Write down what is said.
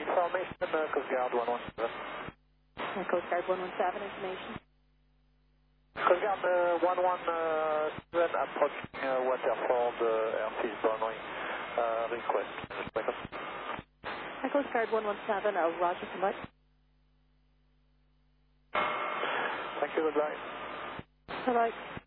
information, Coast Guard 117. Coast Guard 117, information. Coast Guard 117, approaching Waterford, Airfield Boundary, request. Coast Guard 117, roger, goodbye. Thank you, goodbye. Bye-bye.